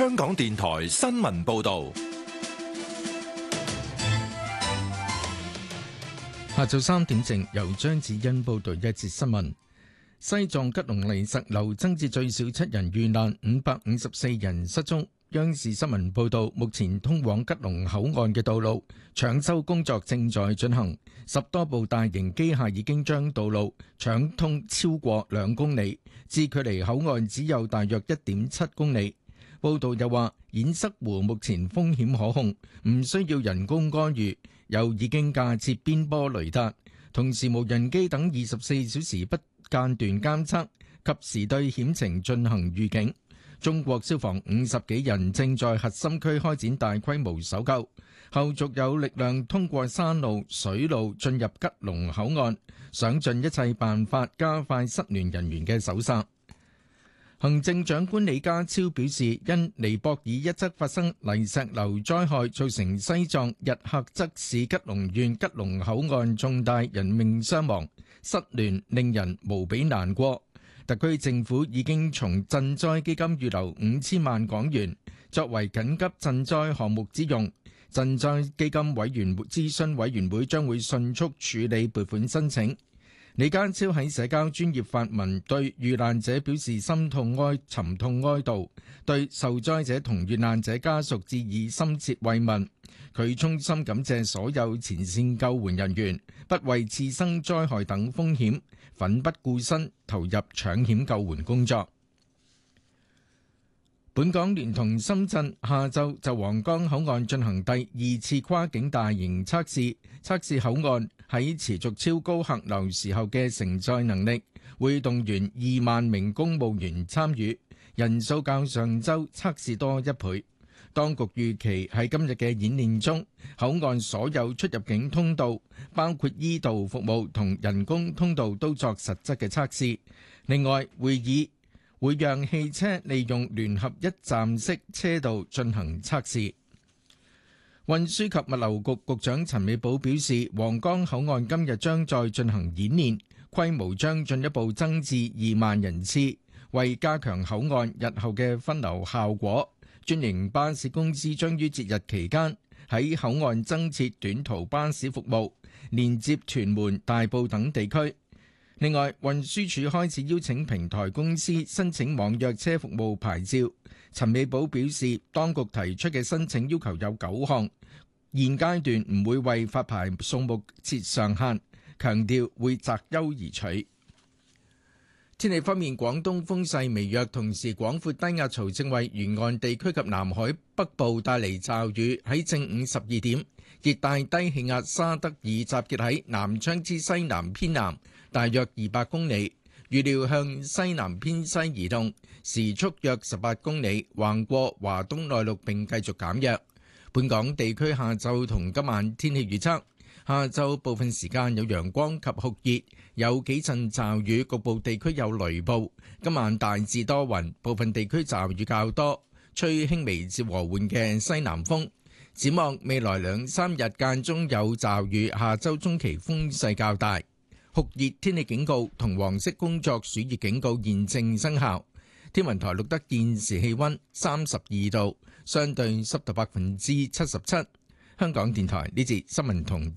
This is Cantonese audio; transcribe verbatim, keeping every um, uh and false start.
香港電台新聞報道。 下晝三點正，由張子欣報道一節新聞。西藏吉隆犁石流增至最少七人遇難，五百五十四人失蹤。央視新聞報道，目前通往吉隆口岸嘅道路搶修工作正在進行，十多部大型機械已經將道路搶通超過兩公里，至距離口岸只有大約一點七公里。報道又話，堰塞湖目前風險可控，唔需要人工干預，又已經架設邊坡雷達，同時無人機等二十四小時不間斷監測，及時對險情進行預警。中國消防五十幾人正在核心區開展大規模搜救，後續有力量通過山路、水路進入吉隆口岸，想盡一切辦法加快失聯人員嘅搜索。行政長官李家超表示，因尼泊爾一側發生泥石流災害，造成西藏日喀則市吉隆縣吉隆口岸重大人命傷亡，失聯令人無比難過。特區政府已經從賑災基金預留五千萬港元，作為緊急賑災項目之用。賑災基金委員會諮詢委員會將會迅速處理撥款申請。李家超喺社交專頁發文，對遇難者表示心痛哀沉痛哀悼，對受災者同遇難者家屬致以深切慰問。佢衷心感謝所有前線救援人員，不為次生災害等風險，奮不顧身投入搶險救援工作。本港連同深圳下晝就皇崗口岸進行第二次跨境大型測試，測試口岸喺持續超高客流時候嘅承載能力，會動員二萬名公務員參與，人數較上週測試多一倍。當局預期喺今日嘅演練中，口岸所有出入境通道，包括 E 道服務同人工通道都作實質嘅測試。另外，會議會讓汽車利用聯合一站式車道進行測試。運輸及物流局局長陳美寶表示，皇崗口岸今日將再進行演練，規模將進一步增至二萬人次，為加強口岸日後嘅分流效果。專營巴士公司將於節日期間喺口岸增設短途巴士服務，連接屯門、大埔等地區。另外，運輸署開始邀請平台公司申請網約車服務牌照。陳美寶表示，當局提出嘅申請要求有九項，現階段唔會為發牌數目設上限，強調會擇優而取。天氣方面，廣東風勢微弱，同時廣闊低壓槽正為沿岸地區及南海北部帶嚟驟雨。喺正午十二點，熱帶低氣壓沙德爾集結喺南昌之西南偏南，大約二百公里，預料向西南偏西移動，時速約十八公里，橫過華東內陸並繼續減弱。本港地區下晝同今晚天氣預測。下晝部分時間有陽光及酷熱，有幾陣驟雨，局部地區有雷暴。今晚大致多雲，部分地區驟雨較多，吹輕微至和緩嘅西南風。展望未來兩三日間中有驟雨，下週中期風勢較大。酷熱天氣警告同黃色工作暑熱警告現正生效。天文台錄得現時氣溫三十二度，相對濕度百分之七十七。香港電台呢節新聞同